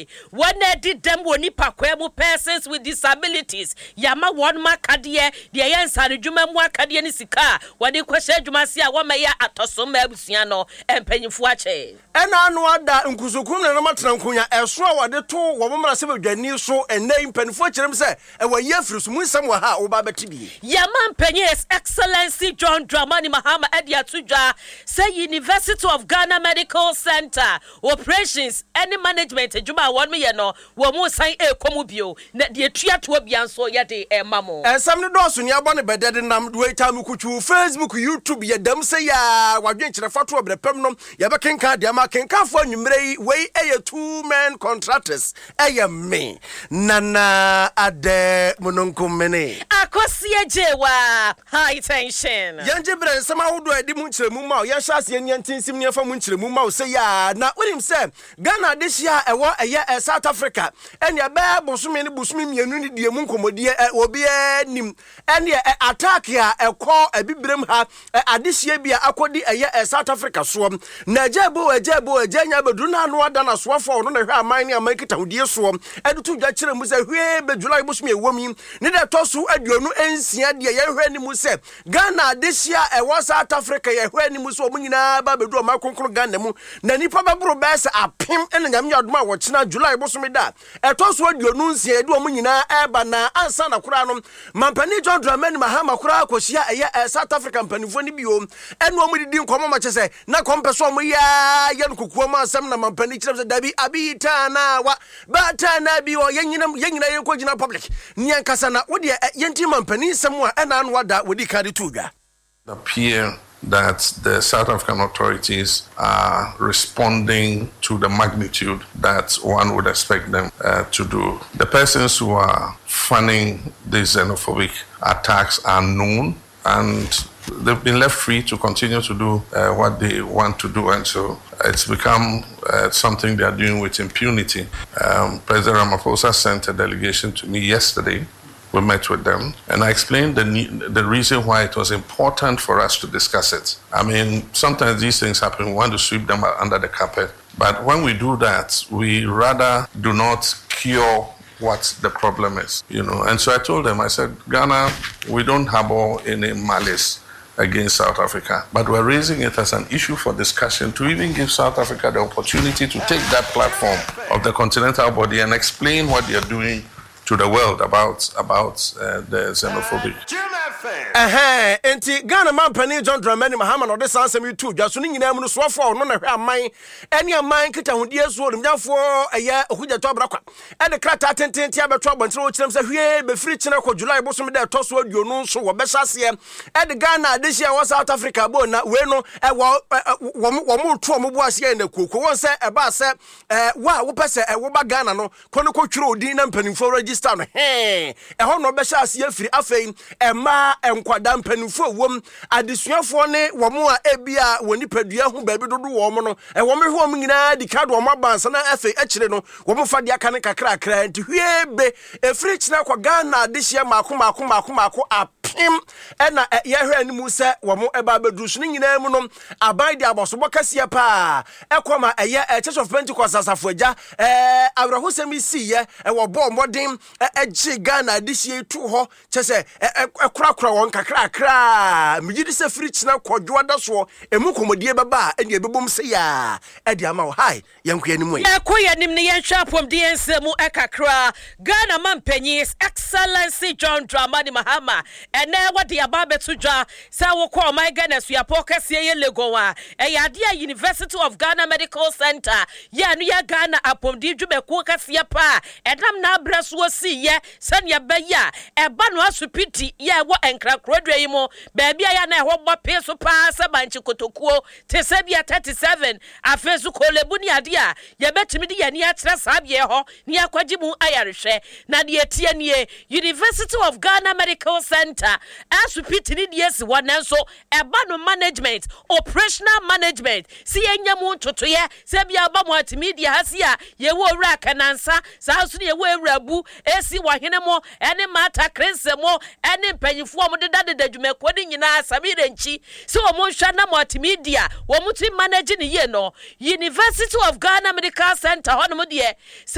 say when did them woni pakwemu persons with disabilities yama one makadie the yensa adwuma mu akadie ni sika woni kwese adwuma se a wamaya atoso ma abusua no empanyifo ache ena anu ada nkusukum na matena nkunya eso a wode to wo momra se badwani so ena impanifo kirem se e wa yafiri so munsam wa ha wo ba betibi yama mpanyi His Excellency John Dramani Mahama Ediatudwa say University of Ghana Medical Center operations any management adwuma won me ye no wo mu san ekomu bio na de atua to bianso ye de mamo ensam ne doso ne abone bedede nam do etamu kuchu Facebook YouTube ye dam say ya wadwen kire fato obrepem no ye be kenka de ma kenka fo anwumre we eye 2-man contractors eye me nana ade mononkomene akosie jewa high tension yanje bre nsama wodo edi mu nkyeremu ma ye hyase ye ntinsim ne fa mu nkyeremu ma say ya na wonim say Ghana dehia ewo eye South Africa enya be bosome ne bosome mienu ne die mu nkomodie obi nim ene attack ya ekọ abibrem ha adehia bia akodi eye South Africa so na ejebo ejenya beduru na anu ada na so afọ no na hwe aman ne aman kita hodie so edutu dwa kire mu say hwe bedula bosome ewom ne de toso aduonu ensia de ye hwe ni mu say Ghana dehia ewo South Africa ye hwe ni mu so omunyina ba bedu o makonkro Ghana mu na nipa babro bese apim ene nyam yadoma wo kina July bosome da etoso aduonu nsia de omunyina eba na ansa na kura no mampani John Dramani Mahama kura akosia eye South African panifo ni bio ene omudidi nkomo ma chese na kompeso omo ya nkokuo ma asem na mampani kire se dabi abita na wa bata na bi o yenyina yenkogina public nyankasa na wo de yenti mampani sem a ena anu wada wodi kade tudwa appear that the South African authorities are responding to the magnitude that one would expect them to do. The persons who are funding these xenophobic attacks are known, and they've been left free to continue to do what they want to do, and so it's become something they are doing with impunity. President Ramaphosa sent a delegation to me yesterday. We met with them, and I explained the reason why it was important for us to discuss it. I mean, sometimes these things happen, we want to sweep them under the carpet, but when we do that, we rather do not cure what the problem is, And so I told them, I said, Ghana, we don't harbor any malice against South Africa, but we're raising it as an issue for discussion to even give South Africa the opportunity to take that platform of the continental body and explain what they're doing to the world about the xenophobia. Enti Ghana mampani John Dramani Mahama no de sansem YouTube dwaso ni nyina mu no so afọ no na hwe aman ene aman kita hodie so nimnyafo eye okuja to abrakwa e de krata tententi abeto abontere o kirem se hwe be firi kine ko July bosom de to so aduonu nso wo be hyase e de Ghana adehia wo South Africa bo na we no wo mu to mo boase na kokko won se e ba se wa wo pese wo ba Ghana no kono ko twiro odin na mpanimfo register no e ho no be hyase afiri afei ema enkwada mpanimfo wom adesuafo ne wo mo a ebia woni padua hu baabi dodo wo mo no wo me hwo mo nyina di card wo mo abansa na afei akire no wo mo fa dia ka ne kakra nti hwebe efiri kina kwa Ghana adehia mako apim ena yehwe animu se wo mo eba beduru so nyina mu no aban di abosobo kasia pa ekoma Church of Pentecost asafo agya awrahosem si ye wo bo modern agi Ghana adehia tu ho chese ekura won kakra migidi se firi kina kwadwo da so emu komodie beba ene ebebom se ya edi ama wo hai yenkwe animu yakoye nim ne yenhwa apom de ensemu ekakra Ghana mampanyi His Excellency John Dramani Mahama ene wode ababetudwa sa wo ko my Ghana suapo kase ye legowa eyade University of Ghana Medical Center ya no ya Ghana apom de dwumeko kase pa edam na abraso si ye sane be ya eba no asupiti ye wo enkrakrodwe yimo baabi ya na ho bɔ peso pa sa banchi kotokuo te sabia 37 afezu kolebu ni ade a ye betimi de yani atra sabie ho ni akwaji mu ayarehwe na de etie nie University of Ghana Medical Center asupiti ni de si wonenso eba no management operational management si yenya mu totoye sabia ba mu atimi de hasia ye wo wura kanansa sa so ye wo ewurabu esi wahene mo ene mata krensemo ene mpanyifo mo de dwumeko de nyina samire nchi se wo mo hwa na multimedia wo muti manage ne ye no University of Ghana Medical Center hono mo de